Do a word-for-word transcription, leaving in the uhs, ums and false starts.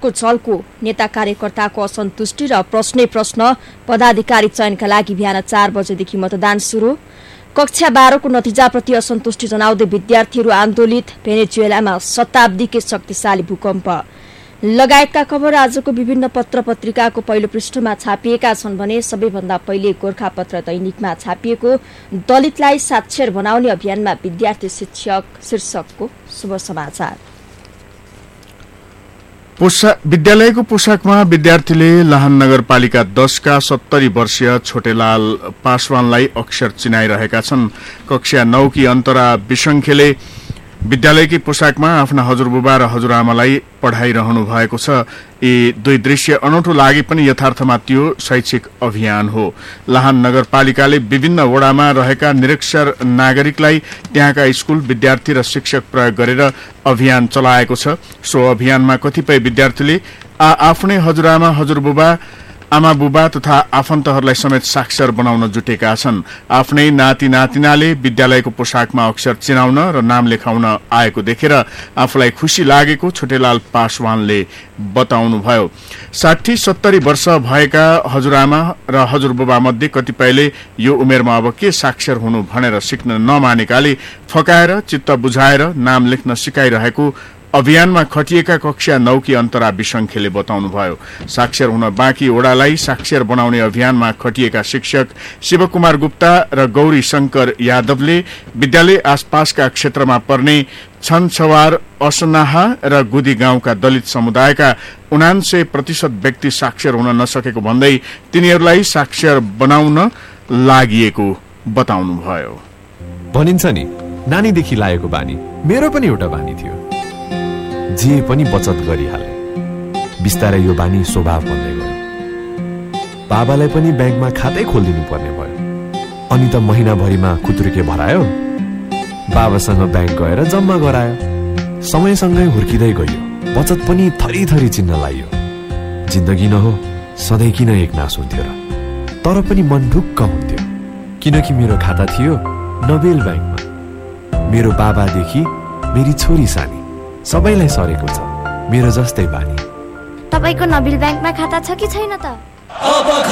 अर्को चलको नेता कार्यकर्ताको असन्तुष्टि र प्रश्नै प्रश्न पदाधिकारी चयनका लागि बिहान चार बजेदेखि मतदान सुरु। कक्षा बाह्रको नतिजाप्रति असन्तुष्टि जनाउँदै विद्यार्थीहरू आन्दोलित। भेनेजुएलामा शताब्दीकै शक्तिशाली भूकम्प लगायतका खबर आजको विभिन्न पत्र पत्रिकाको पहिलो पृष्ठमा छापिएका छन् भने सबैभन्दा पहिले गोरखापत्र दैनिकमा छापिएको दलितलाई साक्षर बनाउने अभियानमा विद्यार्थी शिक्षक शीर्षकको शुभ समाचार। विद्यालयको पोसाकमा विद्यार्थीले लाहान नगरपालिका दसका सत्तरी वर्षीय छोटेलाल पासवानलाई अक्षर चिनाइरहेका छन्। कक्षा नौकी अन्तरा विसंखेले विद्यालयकै पोसाकमा आफ्ना हजुरबुबा र हजुरआमालाई पढाइरहनु भएको छ। यी दुई दृश्य अनौठो लागे पनि यथार्थमा त्यो शैक्षिक अभियान हो। लाहान नगरपालिकाले विभिन्न वडामा रहेका निरक्षर नागरिकलाई त्यहाँका स्कूल विद्यार्थी र शिक्षक प्रयोग गरेर अभियान चलाएको छ। सो अभियानमा कतिपय विद्यार्थीले आ आफ्नै हजुरआमा हजुरबुबा आमा बुबा तथा आफन्तहरूलाई समेत साक्षर बनाउन जुटेका छन्। आफ्नै नाति नातिनाले विद्यालयको पोसाकमा अक्षर चिनाउन र नाम लेखाउन आएको देखेर आफूलाई खुशी लागेको छोटेलाल पासवानले बताउनुभयो। साठी सत्तरी वर्ष भएका हजुरआमा र हजुरबुबा मध्ये कतिपयले यो उमेरमा अब के साक्षर हुनु भनेर सिक्न नमानेकाले फकाएर चित्त बुझाएर नाम लेख्न सिकाइरहेको अभियानमा खटिएका कक्षा नौकी अन्तरा विसंखेले बताउनुभयो। साक्षर हुन बाँकी ओडालाई साक्षर बनाउने अभियानमा खटिएका शिक्षक शिवकुमार गुप्ता र गौरी शंकर यादवले विद्यालय आसपासका क्षेत्रमा पर्ने छनछवार असनाहा र गुदी गाउँका दलित समुदायका उनान्सय प्रतिशत व्यक्ति साक्षर हुन नसकेको भन्दै तिनीहरूलाई साक्षर बनाउन लागिएको बताउनुभयो। भनिन्छ नि नानीदेखि लागेको बानी मेरो पनि एउटा बानी थियो, जे पनि बचत गरिहाले। बिस्तारै यो बानी स्वभाव बन्दै गयो। बाबालाई पनि ब्याङ्कमा खातै खोलिदिनु पर्ने भयो। अनि त महिनाभरिमा खुत्रुके भरायो, बाबासँग ब्याङ्क गएर जम्मा गरायो। समयसँगै हुर्किँदै गयो, बचत पनि थरी थरी चिन्न लाग्यो। जिन्दगी न हो सधैँ किन एक नास हुन्थ्यो र, तर पनि मन ढुक्क हुन्थ्यो किनकि मेरो खाता थियो नोबेल ब्याङ्कमा। मेरो बाबादेखि मेरी छोरी सानी सबैलाई सरेको छ मेरो जस्तै बानी। तपाईको नोबेल ब्याङ्कमा खाता छ कि छैन त?